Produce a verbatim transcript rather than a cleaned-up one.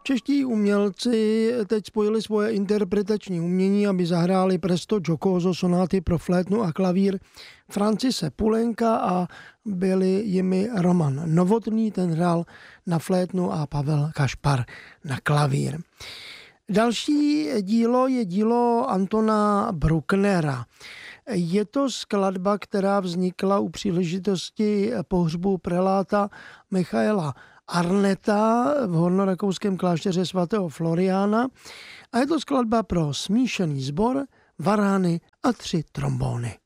Čeští umělci teď spojili svoje interpretační umění, aby zahráli presto giocoso sonáty pro flétnu a klavír Francise Poulenka a byli jimi Roman Novotný, ten hrál na flétnu, a Pavel Kašpar na klavír. Další dílo je dílo Antona Brucknera. Je to skladba, která vznikla u příležitosti pohřbu preláta Michaela Arneta v hornorakouském klášteře svatého Floriána, a je to skladba pro smíšený sbor, varány a tři trombóny.